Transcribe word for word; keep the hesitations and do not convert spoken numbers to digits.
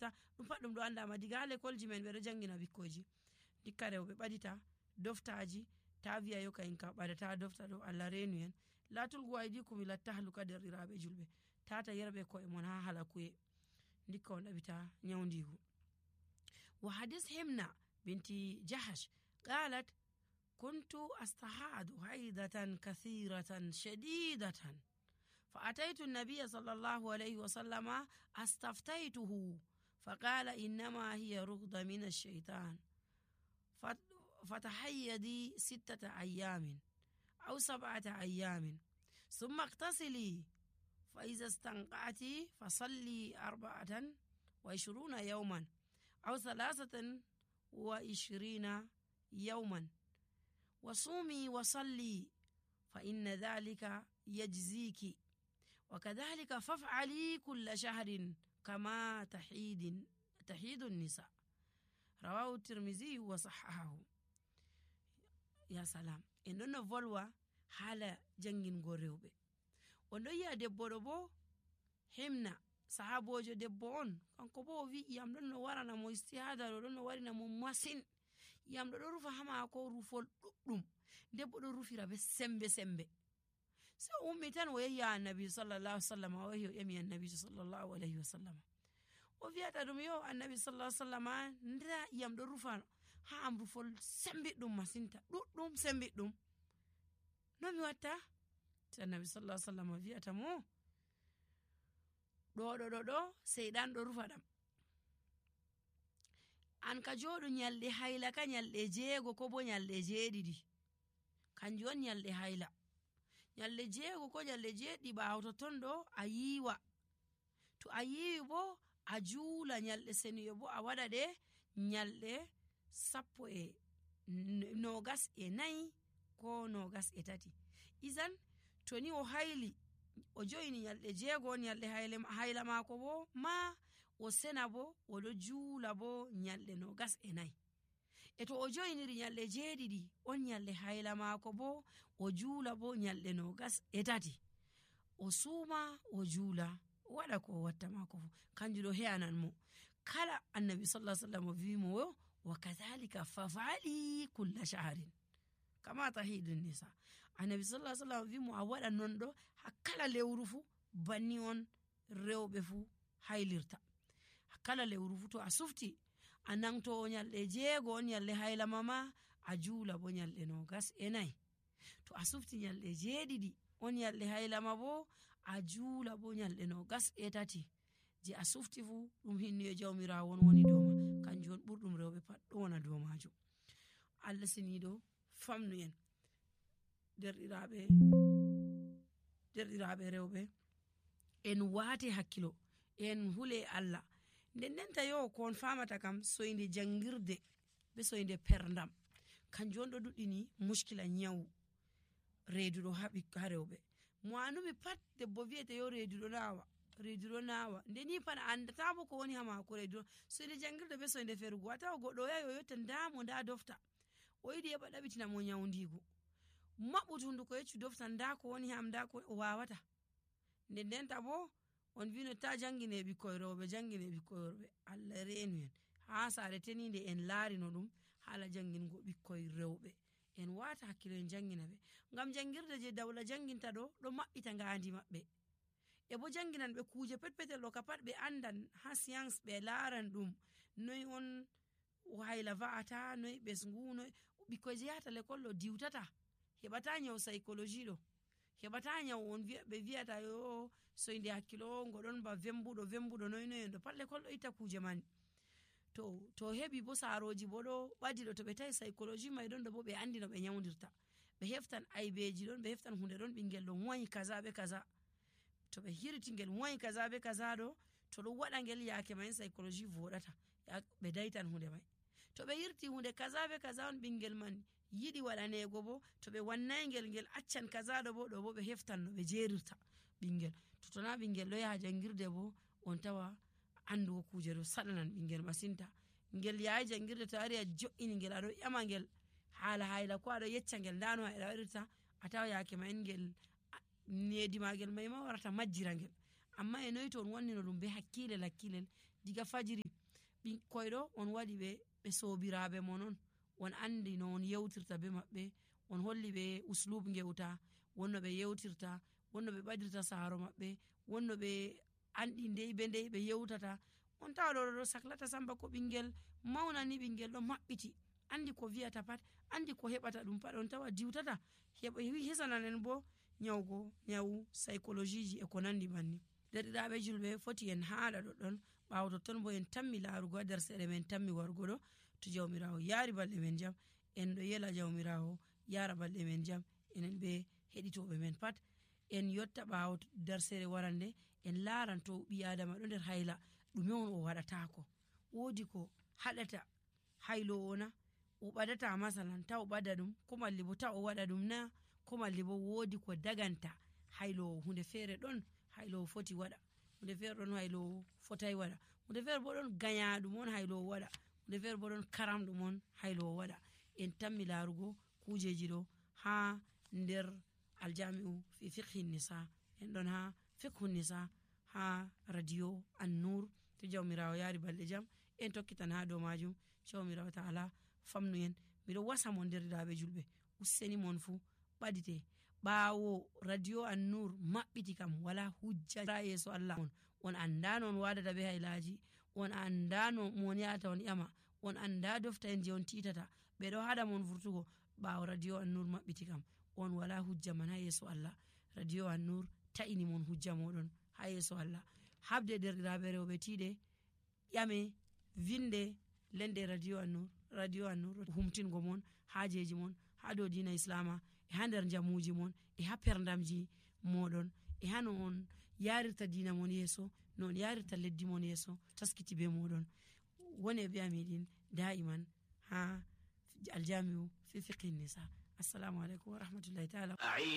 jangirta ɗum pat ɗum ɗo andama diga l'école men ɓe ɗo jangina bikkoji dikka rewɓe ɓadita doftaji ta wiya yo kayin ka ɓadata dofta ɗo Allah renu en latulgu aydikum ila tahluka derɗiraɓe julɓe tata yerɓe koye mon ha halakuye dikka on ɗaɓita nyawdigu. wa hadis himna binti jahash qalat kuntu astahadu haidatan kathiratan shadidatan فأتيت النبي صلى الله عليه وسلم استفتيته فقال إنما هي رغدة من الشيطان فتحيدي ستة أيام أو سبعة أيام ثم اغتسلي فإذا استنقعت فصلي أربعة وعشرون يوما أو ثلاثة وعشرين يوما وصومي وصلي فإن ذلك يجزيك وكذلك فافعلي كل شهر كما تحيد تحيد النساء. رواه الترمذي وصححه. يا سلام إننا فولوا حالة جنجين غوريوبي ondo yi'a debbo ɗo bo himna sahabojo debbo on kanko bo o wi iyam ɗon no warana mo istihada ɗo ɗon no warina mo masin iyam ɗo ɗo rufa hama ko rufol ɗuɗɗum debbo ɗo rufira be sembe sembe so ummi tan o yehi annabi sallallahu alaihi wasallam o yehi o ƴami annabi sallallahu alaihi wasallam o wi'ata ɗum yo annabi sallallahu alaihi wasallam nda iyam ɗo rufa ha am rufol sembiɗɗum masinta ɗuɗɗum sembiɗɗum no mi watta annabi sallallahu alaihi wasallam wi'ata mo ɗo ɗo ɗo ɗo seyɗan ɗo rufa ɗam an ka joɗo nyalɗe hayla ka nyalɗe jeego ko bo nyalɗe jeeɗiɗi kanjum on nyalɗe hayla nyalɗe jeego ko nyalɗe jeeɗiɗi ɓaawo to ton ɗo a yiiwa to a yiiwi bo a juula nyalɗe seniyo bo a waɗa ɗe nyalɗe sappo e nogas e nayi ko nogas e tati izan to ni o hayli o joyini nyalɗe jeego nyalɗe hayla maako bo ma o sena bo o ɗo juula bo nyalɗe nogas e nayi e to o joyiniri nyalɗe jeeɗiɗi on nyalɗe hayla maako bo o juula bo nyalɗe nogas e tati o suuma o juula o waɗa ko o watta maako fu kanjum ɗo he'anan mo kala annabi sallallahu alaihi wasallam wimo wa kadhalika fafali kulla shahrin kama tahidun nisa annabi sallallahu alaihi wasallam wimo a waɗa non ɗo ha kala lewru fu banni on rewɓe fu haylirta ha kala lewru fu to a sufti a nangto nyalɗe jeego on nyalɗe hayla mama a juula bo nyalɗe nogas e nayi to a sufti nyalɗe jeeɗiɗi on nyalɗe hayla ma bo a juula bo nyalɗe nogas e tati je a sufti fu ɗum hinni e jawmirawo on woni dow ma kanjum on ɓurɗum rewɓe pat ɗo wona dow majum. Allah siniɗo famnu en derɗiraɓe derɗiraɓe rewɓe en waate hakkilo en hule Allah nden ndenta yo ko on famata kam soyde jangirde be soyde perdam kanjum on ɗo duɗɗini muskila nyawu reeduɗo haɓi ha rewɓe mo anumi pat debbo wiyete yo reeduɗo nawa reeduɗo nawa ndeni pat andata bo ko woni ha mako reeduɗo soyde jangirde be soyde ferugo a tawa goɗɗo o yahi o yotta ndamo nda dofta o yiɗi heɓa ɗaɓitina mo nyawdigu maɓɓut hunduko yeccu dofta nda ko woni ham nda ko o wawata nden ndenta bo on wino ta jangine ɓikkoy rewɓe jangine ɓikkoy worɓe Allah reenu en ha saare tenide en laarino ɗum haala jangingo ɓikkoy rewɓe en wata hakkilo en jangina ɓe ngam jangirde je dawla janginta ɗo ɗo maɓɓita ngandi maɓɓe e bo janginan ɓe kuje petpetel ɗo ka pat ɓe andan ha science ɓe laaran ɗum noy on hayla va'ata noy ɓesngu noy ɓikkoy je yahata l'école ɗo diwtata heɓata nyaw psychologie ɗo heɓata nyaw on ɓe wiyata yo soyde hakkilo ngoɗon ba vembuɗo vembuɗo noy noy ɗo pat l'école ɗo itta kuje man to to heɓi bo saroji bo ɗo ɓadi ɗo to ɓe tawi psychologie may ɗon ɗo bo ɓe andi no ɓe nyawdirta ɓe heftan aybeji ɗon ɓe heftan hunde ɗon ɓingel ɗo wayi kaza be kaza to ɓe hirti ngel wayi kaza be kaza ɗo to ɗo waɗa ngel yake may psychologie voɗata ɓe daytan hunde may to ɓe hirti hunde kaza be kaza on ɓingel man yiɗi waɗanego bo to ɓe wannay ngel ngel accan kaza ɗo bo ɗo bo ɓe heftan no ɓe jerirta ɓingel to tona ɓingel ɗo yaha jangirde bo on tawa andugo kuje ɗo saɗanan ɓingel masinta ngel yahay jangirde to ari a jo'ini ngel aɗo ƴama ngel haala hayla ko aɗo yecca ngel ndano hayla waɗirta a tawa yake ma en ngel nedi magel may ma warata majjira ngel amma e noy to on wannino ɗum be hakkilel hakkilel diga fajiri koyɗo on waɗi ɓe ɓe sobiraɓe monon on andi no on yewtirta be maɓɓe on holli ɓe uslub gewta wonno ɓe yewtirta wonno ɓe ɓadirta saaro maɓɓe wonno ɓe andi ndey be ndey ɓe yewtata on tawa ɗo ɗo saklata samba ko ɓingel mawnani ɓingel ɗo maɓɓiti andi ko wiyata pat andi ko heɓata ɗum pat on tawa diwtata hisanan bo nyawgo nyawu psychologie ji e ko nandi banni derɗiraɓe julɓe foti en haala ɗoɗɗon ɓawo totton bo en tammi laarugo ha nder seeɗa men tammi wargo ɗo to jawmirawo yaari balɗe men jam en ɗo yela jawmirawo yara balɗe men jam enen ɓe heɗitoɓe men pat en yotta ɓawo nder seeɗa warande en laaran to ɓi adama ɗo nder hayla ɗume on o waɗatako woodi ko haɗata haylowo na o ɓadata masalan ta o ɓada ɗum ko malli bo ta o waɗa ɗum na ko malli bo woodi ko daganta haylowo hunde feere ɗon haylowo foti waɗa hunde feere ɗon haylowo fotai waɗa hunde feere bo ɗon gayaɗum on haylowo waɗa hunde feere bo ɗon karamɗum on haylowo waɗa en tammi laarugo kujeji ɗo ha nder aljami'u fi fiqhi nisa en ɗon ha fiqhu nisa ha radio An-Nur to jawmirawo yaari balɗe jam en tokkitan ha dow majum jawmirawo ta'ala famnu en miɗo wasa mon derɗiraɓe julɓe useni mon fu ɓadite ɓawo radio An-Nur maɓɓiti kam wala hujja ra yeso Allah on on anda non wadata be haylaji on anda no mon yata on yama on anda dofta en je on titata ɓeɗo haɗa mon vurtugo ɓawo radio An-Nur maɓɓiti kam on wala hujja man ha yeso Allah radio An-Nur ta'ini mon hujja moɗon ha yeso Allah habde derɗiraɓe rewɓe tiɗe ƴame vinde lende radio An-Nur radio An-Nur humtingo mon hajeji mon ha dow dina islama e ha nder jamuji mon e ha perdamji moɗon e ha no on yarirta dina mon yeso no on yarirta leddi mon yeso taskiti be moɗon wone be amiɗin daiman ha aljami'u fi fiqhi nisa. Assalamu alaikum wa rahmatullahi ta'ala.